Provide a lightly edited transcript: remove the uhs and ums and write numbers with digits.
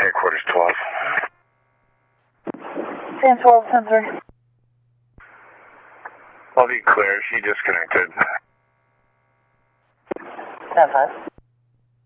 Headquarters 12. San 12, 10-3. I'll be clear, she disconnected. 10-5.